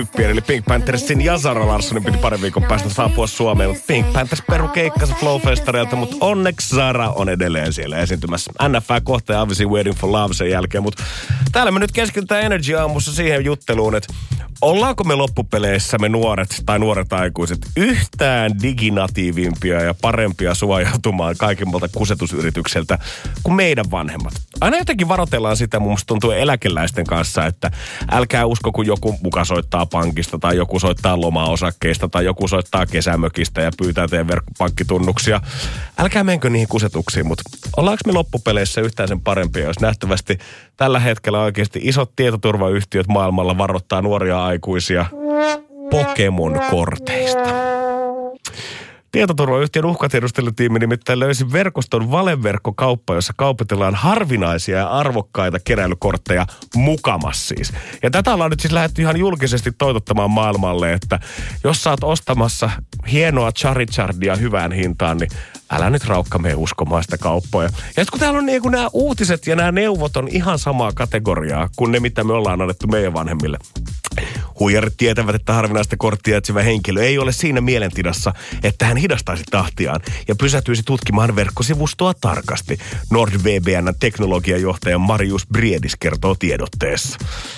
eli Pink Panthersin ja Zara Larssonin piti parin viikon päästä saapua Suomeen, mutta Pink Panthers peru keikkansa Flow-festareilta, mutta onneksi Zara on edelleen siellä esiintymässä. NFA kohta ja Obviously Waiting for Love sen jälkeen, mutta täällä me nyt keskitytään Energy aamussa siihen jutteluun, että ollaanko me loppupeleissä me nuoret tai nuoret aikuiset yhtään diginatiivimpia ja parempia suojautumaan kaikimmalta kusetusyritykseltä kuin meidän vanhemmat? Aina jotenkin varoitellaan sitä, mun musta tuntuu eläkeläisten kanssa, että älkää usko, kun joku muka soittaa pankista tai joku soittaa lomaosakkeista tai joku soittaa kesämökistä ja pyytää teidän verkkopankkitunnuksia. Älkää menkö niihin kusetuksiin, mutta ollaanko me loppupeleissä yhtään sen parempia, jos nähtävästi tällä hetkellä oikeasti isot tietoturvayhtiöt maailmalla varoittaa nuoria aikuisia Pokemon-korteista. Tietoturvayhtiön uhkatiedustelutiimi nimittäin löysi verkoston valeverkkokauppa, jossa kaupatellaan harvinaisia ja arvokkaita keräilykortteja mukamas siis. Ja tätä ollaan nyt siis lähdetty ihan julkisesti toitottamaan maailmalle, että jos sä oot ostamassa hienoa Charizardia hyvään hintaan, niin älä nyt raukka mene uskomaan sitä kauppoja. Ja kun täällä on niin kuin nämä uutiset ja nämä neuvot on ihan samaa kategoriaa kuin ne, mitä me ollaan annettu meidän vanhemmille. Huijarit tietävät, että harvinaista korttia etsivä henkilö ei ole siinä mielentilassa, että hän hidastaisi tahtiaan ja pysätyisi tutkimaan verkkosivustoa tarkasti. NordVPN:n teknologiajohtaja Marius Briedis kertoo tiedotteessa.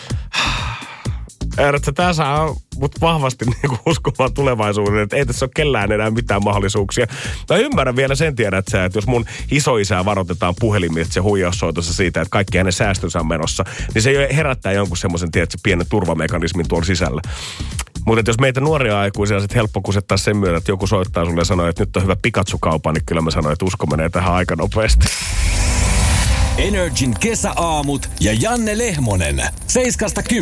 Tämä saa mut vahvasti niinku uskomaan tulevaisuuden, että ei tässä ole kellään enää mitään mahdollisuuksia. Mä ymmärrän vielä sen tiedät sä, että jos mun isoisää varoitetaan puhelimista se huijaussoitossa siitä, että kaikki hänen säästönsä on menossa, niin se herättää jonkun semmoisen, tiedätkö, pienen turvamekanismin tuolla sisällä. Mutta jos meitä nuoria aikuisia on sitten helppo kusettaa sen myötä, että joku soittaa sulle ja sanoo, että nyt on hyvä Pikachu-kaupa, niin kyllä mä sanoin, että usko menee tähän aika nopeasti. Energin kesäaamut ja Janne Lehmonen. 7-10.